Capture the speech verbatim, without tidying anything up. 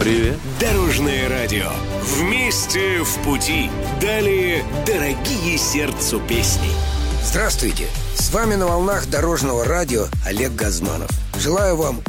Привет. Дорожное радио. Вместе в пути. Далее дорогие сердцу песни. Здравствуйте! С вами на волнах Дорожного радио Олег Газманов. Желаю вам